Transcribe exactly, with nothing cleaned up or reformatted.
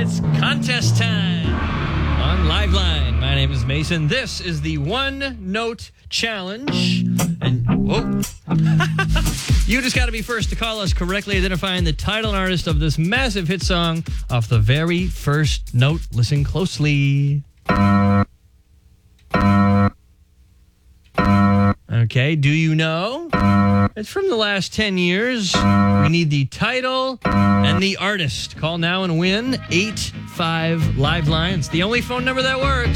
It's contest time on Liveline. My name is Mason. This is the One Note Challenge. And, whoa. You just got to be first to call us correctly identifying the title and artist of this massive hit song off the very first note. Listen closely. Okay, do you know? It's from the last ten years. We need the title and the artist. Call now and win eight five Liveline. It's the only phone number that works.